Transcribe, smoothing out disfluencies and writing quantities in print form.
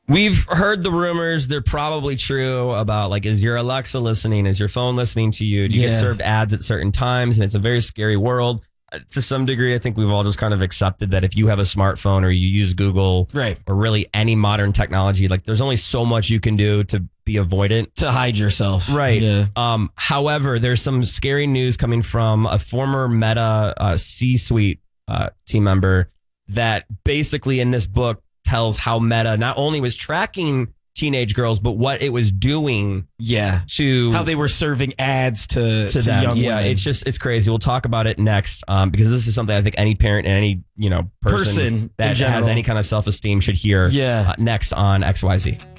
We've heard the rumors. They're probably true about like, is your Alexa listening? Is your phone listening to you? Do you get served ads at certain times? And it's a very scary world. To some degree, I think we've all just kind of accepted that if you have a smartphone or you use Google or really any modern technology, like there's only so much you can do to be avoidant. To hide yourself. Right. Yeah. However, there's some scary news coming from a former Meta C-suite team member that basically in this book tells how Meta not only was tracking teenage girls, but what it was doing to how they were serving ads to them. Young women. It's crazy. We'll talk about it next because this is something I think any parent and any person that has any kind of self-esteem should hear next on XYZ.